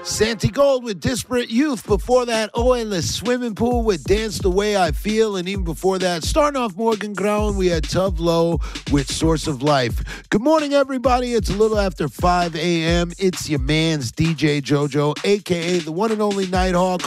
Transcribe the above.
Santi Gold with Disparate Youth. Before that, Oilers Swimming Pool with Dance the Way I Feel. And even before that, starting off Morgan Ground, we had Tove Lo with Source of Life. Good morning, everybody. It's a little after 5 a.m. It's your man's DJ JoJo, a.k.a. the one and only Nighthawk.